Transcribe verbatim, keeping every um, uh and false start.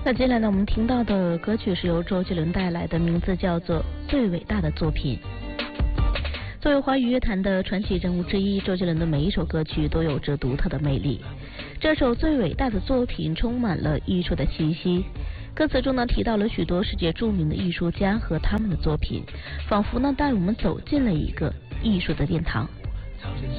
那接下来呢，我们听到的歌曲是由周杰伦带来的，名字叫做《最伟大的作品》。作为华语乐坛的传奇人物之一，周杰伦的每一首歌曲都有着独特的魅力。这首最伟大的作品充满了艺术的气息，歌词中呢提到了许多世界著名的艺术家和他们的作品，仿佛呢带我们走进了一个艺术的殿堂。 朝着